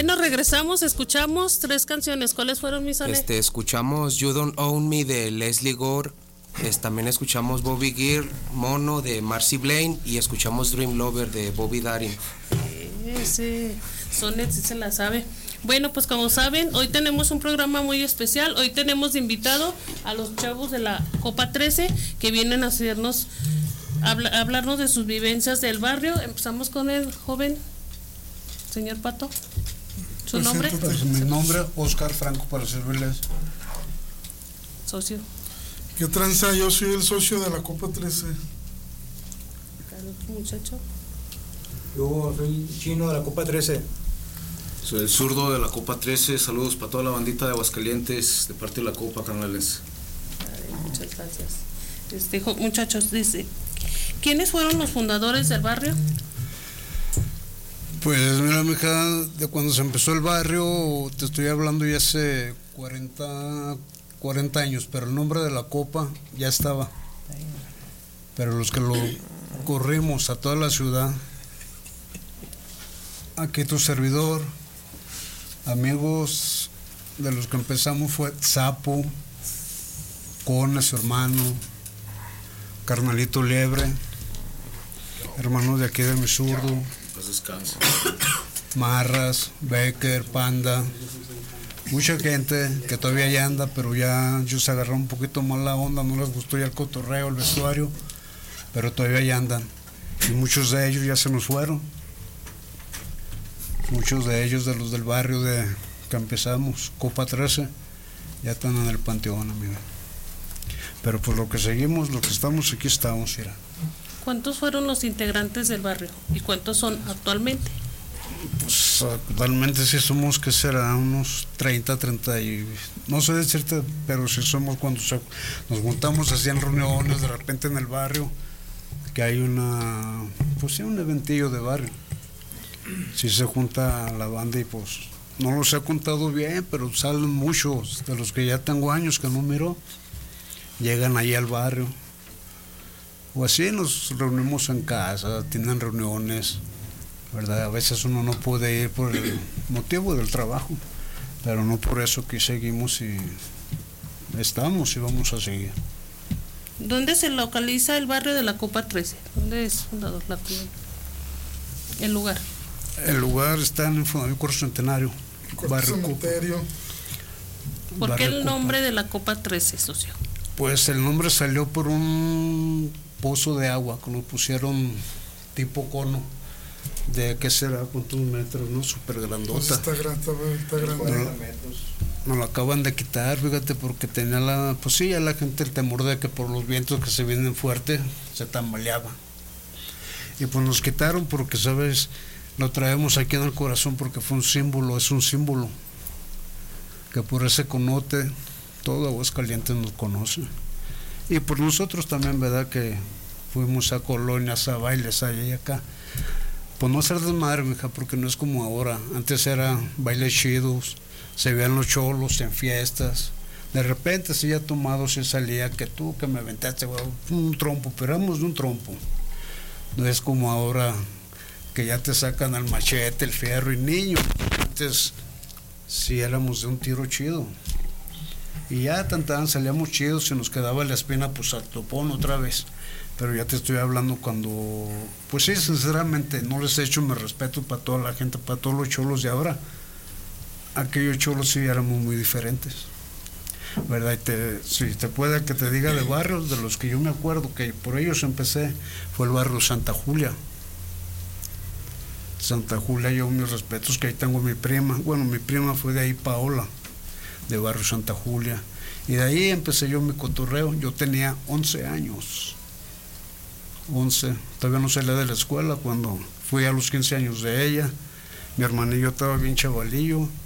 Bueno, regresamos, escuchamos 3 canciones. ¿Cuáles fueron, mis Ale? Escuchamos You Don't Own Me de Leslie Gore. También escuchamos Bobby Gear, Mono de Marcy Blaine, y escuchamos Dream Lover de Bobby Darin. Sí, Sonet sí se la sabe. Bueno, pues como saben, hoy tenemos un programa muy especial. Hoy tenemos de invitado a los chavos de la Copa 13 que vienen a hacernos hablarnos de sus vivencias del barrio. Empezamos con el joven señor Pato. ¿Su nombre? Pues, mi nombre, Oscar Franco, para servirles. Socio. ¿Qué tranza? Yo soy el socio de la Copa 13. Muchacho. Yo soy Chino de la Copa 13. Soy el zurdo de la Copa 13. Saludos para toda la bandita de Aguascalientes de parte de la Copa, carnales. Muchas gracias. Muchachos, dice, ¿quiénes fueron los fundadores del barrio? Pues mira, mija, de cuando se empezó el barrio, te estoy hablando ya hace 40 años, pero el nombre de la Copa ya estaba. Pero los que lo corrimos a toda la ciudad, aquí tu servidor, amigos de los que empezamos fue Sapo, Cona, su hermano, Carnalito Liebre, hermanos de aquí de mi zurdo, Pues descansa. Marras, Becker, Panda, mucha gente que todavía ya anda, pero ya ellos se agarraron un poquito más la onda, no les gustó ya el cotorreo, el vestuario, pero todavía ya andan, y muchos de ellos ya se nos fueron, muchos de ellos de los del barrio de que empezamos, Copa 13, ya están en el panteón, amigo. Pero por lo que seguimos, lo que estamos, aquí estamos, mira. ¿Cuántos fueron los integrantes del barrio y cuántos son actualmente? Pues actualmente sí somos, ¿qué será? Unos 30 y... No sé decirte, pero sí somos cuando nos juntamos, hacían reuniones de repente en el barrio, que hay pues sí, un eventillo de barrio. Sí se junta la banda y pues no los he contado bien, pero salen muchos de los que ya tengo años que no miro, llegan ahí al barrio. O así nos reunimos en casa, tienen reuniones, ¿verdad? A veces uno no puede ir por el motivo del trabajo, pero no por eso que seguimos y estamos y vamos a seguir. ¿Dónde se localiza el barrio de la Copa 13? ¿Dónde es fundador el lugar? El lugar está en el Cuarto Centenario, barrio Cementerio. ¿Por qué el Copa. nombre de la Copa 13, socio? Pues el nombre salió por un pozo de agua que nos pusieron tipo cono de qué será, cuántos metros, ¿no? Súper grandota. Pues está grande. Nos lo acaban de quitar, fíjate, porque tenía pues sí, ya la gente el temor de que por los vientos que se vienen fuertes se tambaleaba. Y pues nos quitaron porque, sabes, lo traemos aquí en el corazón porque fue un símbolo, es un símbolo que por ese conote todo Aguascalientes nos conoce. Y por nosotros también, ¿verdad? Que fuimos a colonias, a bailes allá y acá. Pues no hacer desmadre, mija, porque no es como ahora. Antes era bailes chidos, se veían los cholos en fiestas. De repente, si ya tomado, se salía que tú que me aventaste, güey, un trompo, pero éramos de un trompo. No es como ahora que ya te sacan al machete, el fierro y niño. Antes sí éramos de un tiro chido. Y ya salíamos chidos y nos quedaba la espina pues al topón otra vez. Pero ya te estoy hablando cuando, pues sí, sinceramente, no les he hecho mi respeto para toda la gente, para todos los cholos de ahora. Aquellos cholos sí éramos muy diferentes, ¿verdad? Si te puede que te diga de barrios, de los que yo me acuerdo, que por ellos empecé, fue el barrio Santa Julia. Santa Julia, yo mis respetos, que ahí tengo mi prima. Bueno, mi prima fue de ahí, Paola, de barrio Santa Julia, y de ahí empecé yo mi cotorreo. Yo tenía 11 años, todavía no salía de la escuela cuando fui a los 15 años de ella. Mi hermanillo estaba bien chavalillo,